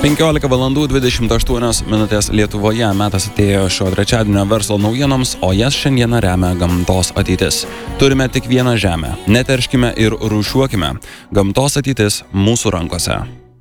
15:28 Lietuvoje. Metas atėjo šio trečiadienio verslo naujienoms, o jas šiandieną remia Gamtos ateitis. Turime tik vieną žemę. Neterškime ir rūšiuokime. Gamtos ateitis mūsų rankose.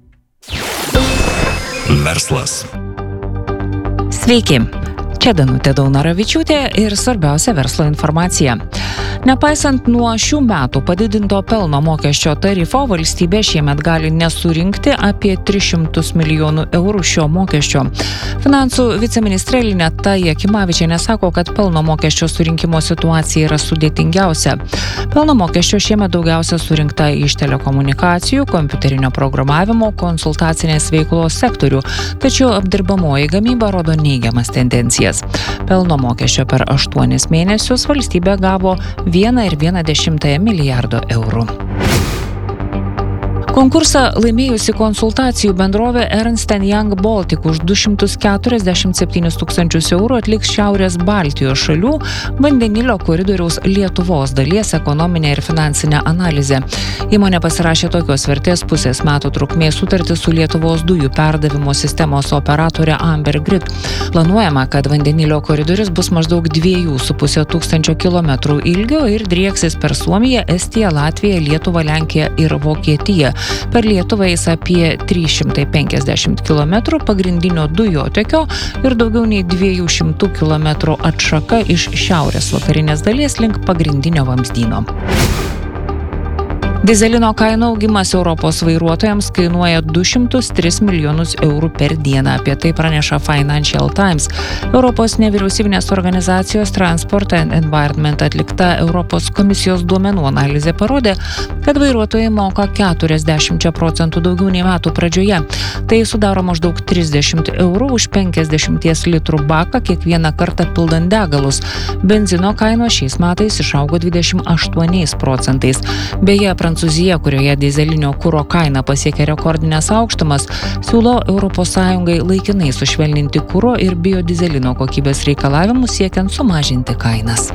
Verslas. Sveiki. Čia Danutė Daunoravičiūtė ir svarbiausia verslo informacija. Nepaisant nuo šių metų padidinto pelno mokesčio tarifo, valstybė šiemet gali nesurinkti apie 300 milijonų eurų šio mokesčio. Finansų viceministrė Lineta Jakimavičienė sako, kad pelno mokesčio surinkimo situacija yra sudėtingiausia. Pelno mokesčio šiemet daugiausia surinkta iš telekomunikacijų, kompiuterinio programavimo, konsultacinės veiklos sektorių, tačiau apdirbamoji gamyba rodo neigiamas tendencijas. Pelno mokesčio per 8 mėnesius valstybė gavo 1,1 milijardo eurų. Konkursą laimėjusi konsultacijų bendrovė Ernst & Young Baltic už 247 tūkstančius eurų atliks Šiaurės Baltijos šalių vandenilio koridoriaus Lietuvos dalies ekonominę ir finansinę analizę. Įmonė pasirašė tokios vertės pusės metų trukmės sutartį su Lietuvos dujų perdavimo sistemos operatorė Amber Grid. Planuojama, kad vandenilio koridorius bus maždaug 2,5 tūkstančio kilometrų ilgio ir drieksis per Suomiją, Estiją, Latviją, Lietuvą, Lenkiją ir Vokietiją. Per Lietuvą jis apie 350 km pagrindinio dujotiekio ir daugiau nei 200 km atšaka iš šiaurės vakarinės dalies link pagrindinio vamzdyno. Dizelino kainų augimas Europos vairuotojams kainuoja 203 milijonus eurų per dieną. Apie tai praneša Financial Times. Europos nevyriausybinės organizacijos Transport and Environment atlikta Europos komisijos duomenų analizė parodė, kad vairuotojai moka 40% daugiau nei metų pradžioje. Tai sudaro maždaug 30 eurų už 50 litrų baką kiekvieną kartą pildant degalus. Benzino kainos šiais metais išaugo 28%. Beje, Prancūzija, kurioje dizelinio kuro kaina pasiekė rekordinės aukštumas, siūlo ES laikinai sušvelninti kuro ir biodizelino kokybės reikalavimus siekiant sumažinti kainas.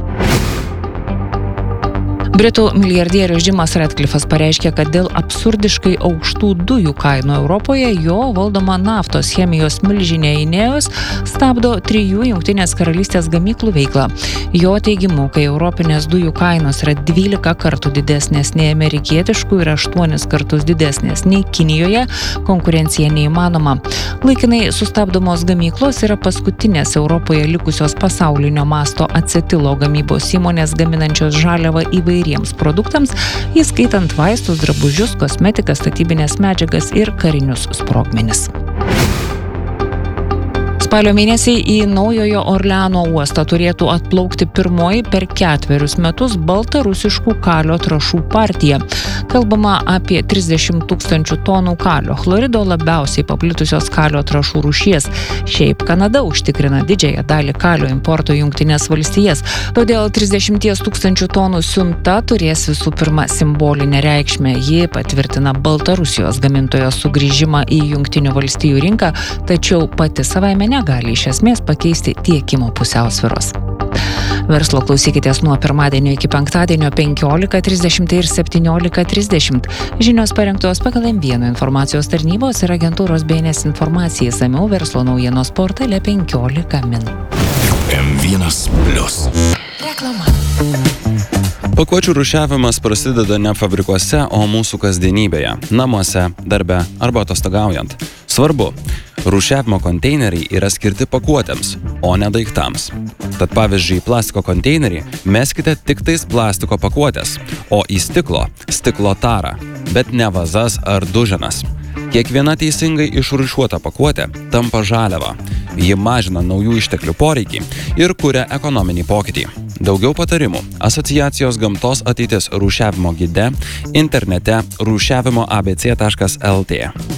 Britų milijardierius Jimas Ratcliffas pareiškė, kad dėl absurdiškai aukštų dujų kainų Europoje jo valdoma naftos chemijos milžinė Ineos stabdo 3 Jungtinės karalystės gamyklų veiklą. Jo teigimu, kai europinės dujų kainos yra 12 kartų didesnės nei amerikietiškų ir 8 kartus didesnės nei Kinijoje, konkurencija neįmanoma. Laikinai sustabdomos gamyklos yra paskutinės Europoje likusios pasaulinio masto acetilo gamybos įmonės gaminančios žaliavą įvairiems produktams, įskaitant vaistus, drabužius, kosmetiką, statybinės medžiagas ir karinius sprogmenis. Spalio mėnesį į Naujojo Orleano uostą turėtų atplaukti pirmoji per 4 metus baltarusiškų kalio trąšų partija. Kalbama apie 30 tūkstančių tonų kalio chlorido, labiausiai paplitusios kalio trąšų rūšies. Šiaip Kanada užtikrina didžiąją dalį kalio importo į Jungtines valstijas, todėl 30 tūkstančių tonų siunta turės visų pirma simbolinę reikšmę. Ji patvirtina Baltarusijos gamintojo sugrįžimą į Jungtinių valstijų rinką, tačiau pati savaime negali iš esmės pakeisti tiekimo pusiausvyros. Verslo klausykitės nuo pirmadienio iki penktadienio 15:30 ir 17:30. Žinios parengtos pagal M1 informacijos tarnybos ir agentūros BNS informacijai. Išsamiau verslo naujienos portale 15 min. M1+. Reklama. Pakuočių rūšiavimas prasideda ne fabrikuose, o mūsų kasdienybėje, namuose, darbe arba atostogaujant. Svarbu, rūšiavimo konteineriai yra skirti pakuotėms, o ne daiktams. Tad pavyzdžiui, plastiko konteinerį meskite tik tais plastiko pakuotės, o į stiklo tarą, bet ne vazas ar duženas. Kiekviena teisingai išrūšiuota pakuotė tampa žaliava. Ji mažina naujų išteklių poreikį ir kuria ekonominį pokytį. Daugiau patarimų asociacijos Gamtos ateitis rūšiavimo gide internete rūšiavimoabc.lt.